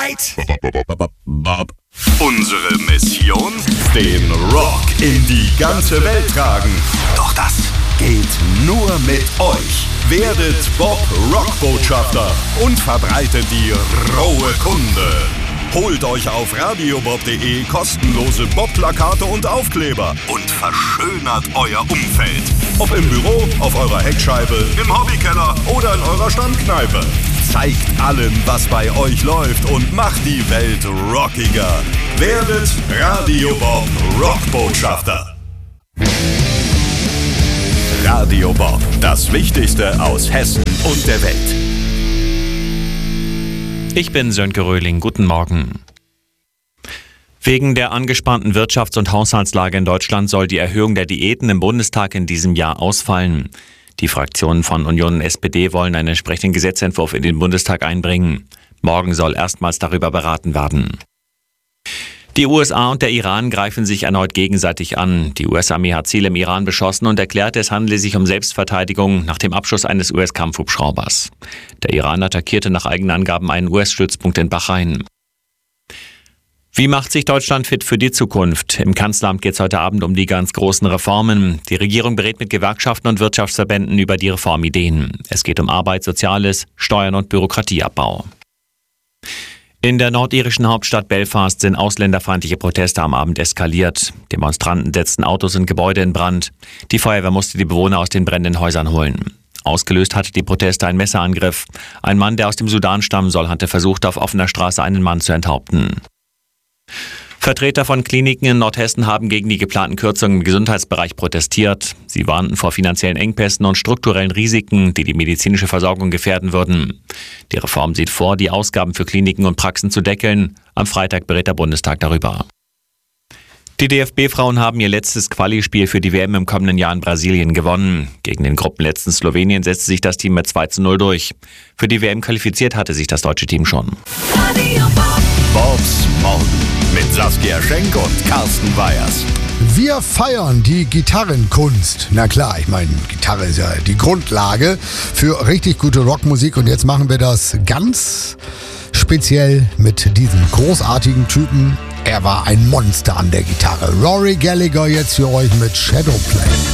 Unsere Mission? Den Rock in die ganze Welt tragen. Doch das geht nur mit euch. Werdet Bob Rockbotschafter und verbreitet die rohe Kunde. Holt euch auf radiobob.de kostenlose Bob-Plakate und Aufkleber und verschönert euer Umfeld. Ob im Büro, auf eurer Heckscheibe, im Hobbykeller oder in eurer Stammkneipe. Zeigt allen, was bei euch läuft und macht die Welt rockiger. Werdet Radio Bob Rockbotschafter. Radio Bob, das Wichtigste aus Hessen und der Welt. Ich bin Sönke Röhling. Guten Morgen. Wegen der angespannten Wirtschafts- und Haushaltslage in Deutschland soll die Erhöhung der Diäten im Bundestag in diesem Jahr ausfallen. Die Fraktionen von Union und SPD wollen einen entsprechenden Gesetzentwurf in den Bundestag einbringen. Morgen soll erstmals darüber beraten werden. Die USA und der Iran greifen sich erneut gegenseitig an. Die US-Armee hat Ziele im Iran beschossen und erklärte, es handele sich um Selbstverteidigung nach dem Abschuss eines US-Kampfhubschraubers. Der Iran attackierte nach eigenen Angaben einen US-Stützpunkt in Bahrain. Wie macht sich Deutschland fit für die Zukunft? Im Kanzleramt geht es heute Abend um die ganz großen Reformen. Die Regierung berät mit Gewerkschaften und Wirtschaftsverbänden über die Reformideen. Es geht um Arbeit, Soziales, Steuern und Bürokratieabbau. In der nordirischen Hauptstadt Belfast sind ausländerfeindliche Proteste am Abend eskaliert. Demonstranten setzten Autos und Gebäude in Brand. Die Feuerwehr musste die Bewohner aus den brennenden Häusern holen. Ausgelöst hatte die Proteste einen Messerangriff. Ein Mann, der aus dem Sudan stammen soll, hatte versucht, auf offener Straße einen Mann zu enthaupten. Vertreter von Kliniken in Nordhessen haben gegen die geplanten Kürzungen im Gesundheitsbereich protestiert. Sie warnten vor finanziellen Engpässen und strukturellen Risiken, die die medizinische Versorgung gefährden würden. Die Reform sieht vor, die Ausgaben für Kliniken und Praxen zu deckeln. Am Freitag berät der Bundestag darüber. Die DFB-Frauen haben ihr letztes Quali-Spiel für die WM im kommenden Jahr in Brasilien gewonnen. Gegen den Gruppenletzten Slowenien setzte sich das Team mit 2:0 durch. Für die WM qualifiziert hatte sich das deutsche Team schon. Bobs Morgen mit Saskia Schenk und Carsten Weyers. Wir feiern die Gitarrenkunst. Na klar, ich meine, Gitarre ist ja die Grundlage für richtig gute Rockmusik. Und jetzt machen wir das ganz speziell mit diesem großartigen Typen. Er war ein Monster an der Gitarre. Rory Gallagher jetzt für euch mit Shadowplay.